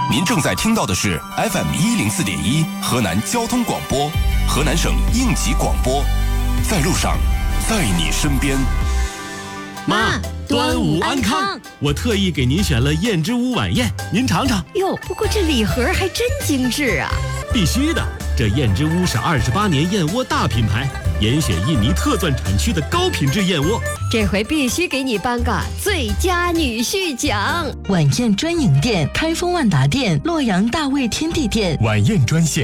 您正在听到的是 FM104.1 河南交通广播，河南省应急广播，在路上，在你身边。 妈，端午安康！我特意给您选了燕之屋晚宴，您尝尝。 哟，不过这礼盒还真精致啊！ 必须的，这燕之屋是28年燕窝大品牌，严选印尼特钻产区的高品质燕窝。 这回必须给你颁个最佳女婿奖！ 晚宴专营店：开封万达店、洛阳大卫天地店。 晚宴专线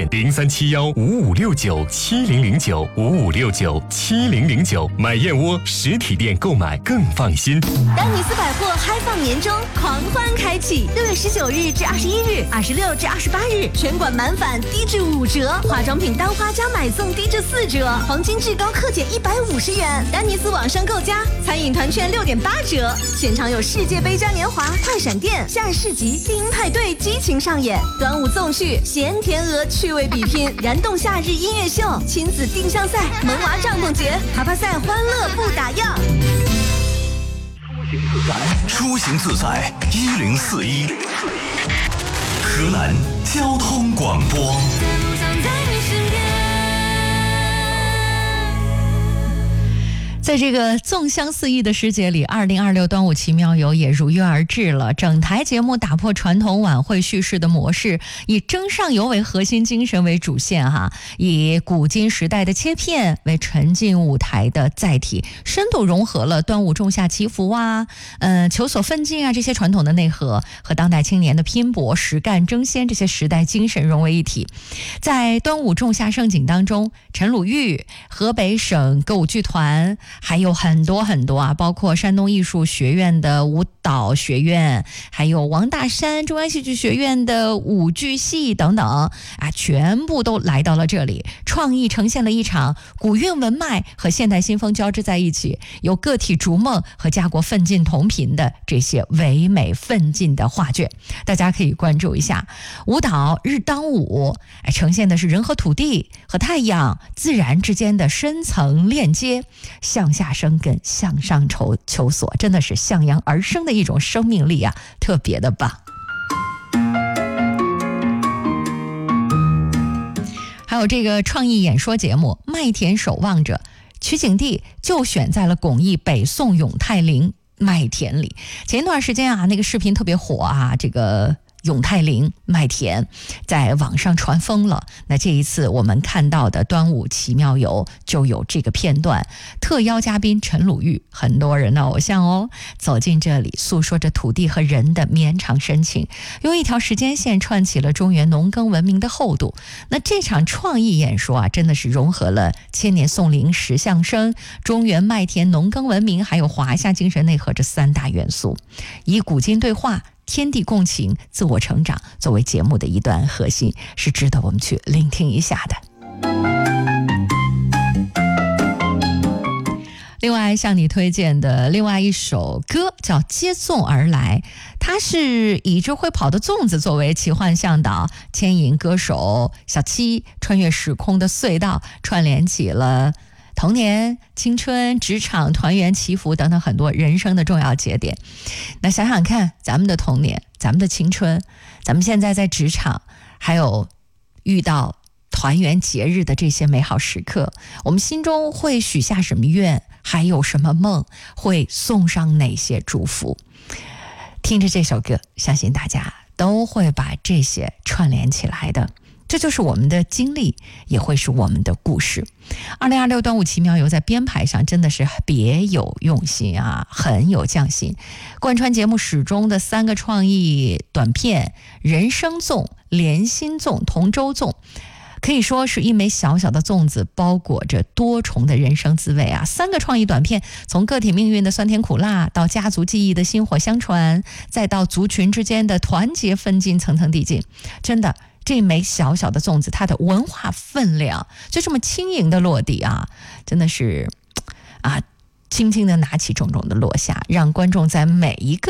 03715569700955697009，买燕窝实体店购买更放心。 丹尼斯百货嗨放年中狂欢开启，6月19日至21日，26至28日，全馆满返低至5折，化妆品单花加买送低至4折，黄金至高克减150元。丹尼斯网上购加，餐饮团券6.8折，现场有世界杯嘉年华、快闪店、夏日市集、电音派对激情上演，端午纵序、咸甜鹅趣味比拼、燃动夏日音乐秀、亲子定向赛、萌娃帐篷节、爬爬赛，欢乐不打烊。 出行自在1041，河南交通广播。 在这个纵香四溢的世界里，2026端午奇妙游也如约而至了。整台节目打破传统晚会叙事的模式，以争上游为核心精神为主线以古今时代的切片为沉浸舞台的载体，深度融合了端午仲夏祈福求索奋进这些传统的内核和当代青年的拼搏实干争先这些时代精神融为一体。在端午仲夏盛景当中，陈鲁豫、河北省歌舞剧团，还有很多包括山东艺术学院的舞蹈学院，还有王大山中央戏剧学院的舞剧系等等全部都来到了这里，创意呈现了一场古韵文脉和现代新风交织在一起，有个体逐梦和家国奋进同频的这些唯美奋进的画卷，大家可以关注一下。舞蹈日当午呈现的是人和土地和太阳自然之间的深层链接，向下生根，向上求索，真的是向阳而生的一种生命力特别的棒。还有这个创意演说节目《麦田守望者》，取景地就选在了巩义北宋永泰陵麦田里。前一段时间那个视频特别火这个永泰陵麦田在网上传疯了。那这一次我们看到的端午奇妙游就有这个片段，特邀嘉宾陈鲁豫，很多人的偶像走进这里，诉说着土地和人的绵长深情，用一条时间线串起了中原农耕文明的厚度。那这场创意演说真的是融合了千年宋陵石相声、中原麦田农耕文明还有华夏精神内核这3大元素，以古今对话、天地共情、自我成长作为节目的一段核心，是值得我们去聆听一下的。另外向你推荐的另外一首歌叫《接粽而来》，它是以只会跑的粽子作为奇幻向导，牵引歌手小七穿越时空的隧道，串联起了童年、青春、职场、团圆、祈福等等很多人生的重要节点。那想想看，咱们的童年、咱们的青春，咱们现在在职场，还有遇到团圆节日的这些美好时刻，我们心中会许下什么愿，还有什么梦，会送上哪些祝福？听着这首歌，相信大家都会把这些串联起来的。这就是我们的经历，也会是我们的故事。2026端午奇妙游在编排上真的是别有用心很有匠心。贯穿节目始终的3个创意短片：人生粽、莲心粽、同舟粽，可以说是一枚小小的粽子包裹着多重的人生滋味3个创意短片，从个体命运的酸甜苦辣，到家族记忆的薪火相传，再到族群之间的团结奋进，层层递进。真的，这枚小小的粽子，它的文化分量就这么轻盈的落地真的是轻轻的拿起，重重的落下，让观众在每一个